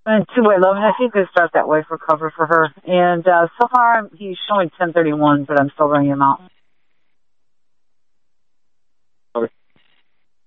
And two-way loan, I think they start that way for cover for her. And so far, he's showing 1031, but I'm still bringing him out.